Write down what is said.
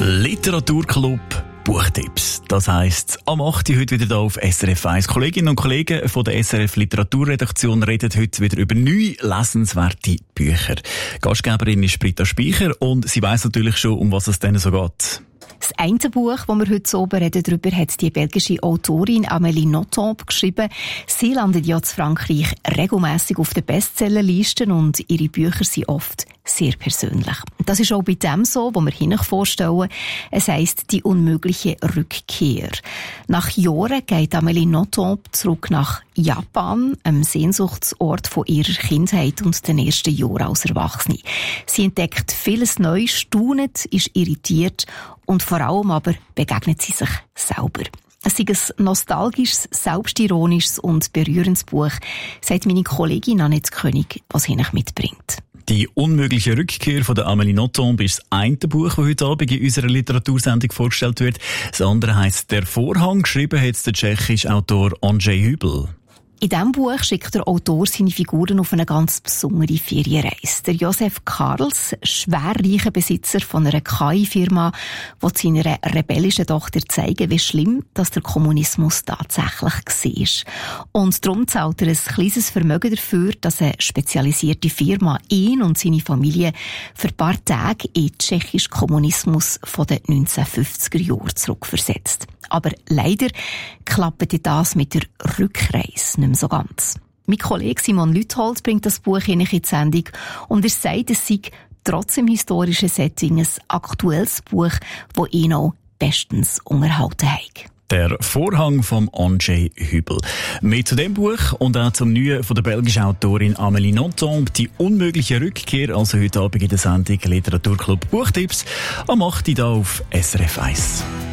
Literaturclub Buchtipps. Das heisst, am 8. heute wieder hier auf SRF 1. Kolleginnen und Kollegen von der SRF Literaturredaktion reden heute wieder über 9 lesenswerte Bücher. Gastgeberin ist Britta Speicher und sie weiss natürlich schon, um was es denn so geht. Das eine Buch, das wir heute so reden, darüber hat die belgische Autorin Amélie Nothomb geschrieben. Sie landet ja in Frankreich regelmässig auf den Bestsellerlisten und ihre Bücher sind oft sehr persönlich. Das ist auch bei dem so, was wir Ihnen vorstellen. Es heisst «Die unmögliche Rückkehr». Nach Jahren geht Amélie Nothomb zurück nach Japan, einem Sehnsuchtsort von ihrer Kindheit und den ersten Jahren als Erwachsene. Sie entdeckt vieles neu, staunet, ist irritiert und vor allem aber begegnet sie sich selber. Es ist ein nostalgisches, selbstironisches und berührendes Buch, sagt meine Kollegin Annette König, was sie mitbringt. Die unmögliche Rückkehr von der Amélie Nothomb ist das eine Buch, das heute Abend in unserer Literatursendung vorgestellt wird. Das andere heisst «Der Vorhang», geschrieben hat der tschechische Autor Andrzej Hübl. In diesem Buch schickt der Autor seine Figuren auf eine ganz besondere Ferienreise. Der Josef Karls, schwerreicher Besitzer von einer KI-Firma, will seiner rebellischen Tochter zeigen, wie schlimm dass der Kommunismus tatsächlich war. Und darum zahlt er ein kleines Vermögen dafür, dass eine spezialisierte Firma ihn und seine Familie für ein paar Tage in den tschechischen Kommunismus von den 1950er Jahren zurückversetzt. Aber leider klappt das mit der Rückreise nicht mehr so ganz. Mein Kollege Simon Lüthold bringt das Buch in die Sendung und er sagt, es sei trotz dem historischen Setting ein aktuelles Buch, das ihn auch bestens unterhalten hat. «Der Vorhang» von Andrzej Hübl. Mehr zu dem Buch und auch zum Neuen von der belgischen Autorin Amélie Nothomb, «Die unmögliche Rückkehr», also heute Abend in der Sendung Literaturclub Buchtipps, am 8. hier auf SRF 1.